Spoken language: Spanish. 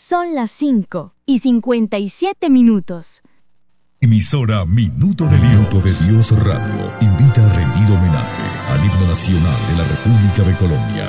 Son las 5:57. Emisora Minuto de Dios Radio invita a rendir homenaje al himno nacional de la República de Colombia.